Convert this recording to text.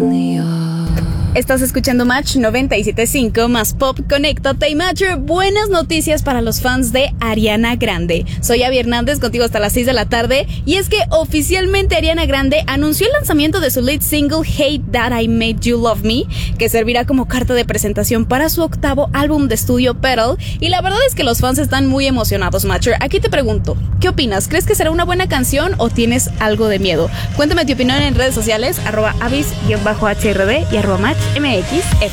Estás escuchando Match 97.5 más Pop. Conéctate y Matcher. Buenas noticias para los fans de Ariana Grande. Soy Abby Hernández, contigo hasta las 6 de la tarde. Y es que oficialmente Ariana Grande anunció el lanzamiento de su lead single Hate That I Made You Love Me, que servirá como carta de presentación para su octavo álbum de estudio Petal. Y la verdad es que los fans están muy emocionados, Matcher. Aquí te pregunto, ¿qué opinas? ¿Crees que será una buena canción o tienes algo de miedo? Cuéntame tu opinión en redes sociales, @avis_hrd y @matchmx.